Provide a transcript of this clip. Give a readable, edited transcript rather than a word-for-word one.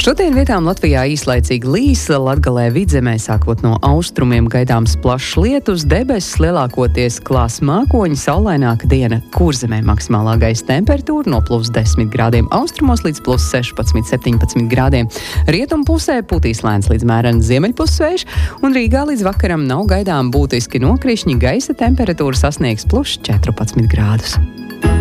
Šodien vietām Latvijā īslaicīgi līs, Latgalē vidzemē sākot no austrumiem gaidāms plašs lietus, debesis lielākoties klās mākoņi, saulaināka diena. Kurzemē maksimālā gaisa temperatūra no +10 grādiem austrumos līdz +16-17 grādiem. Rietumu pusē putīs lēns līdz mērens ziemeļpussvējš, un Rīgā līdz vakaram nav gaidām būtiski nokrišņi, gaisa temperatūra sasniegs +14 grādus.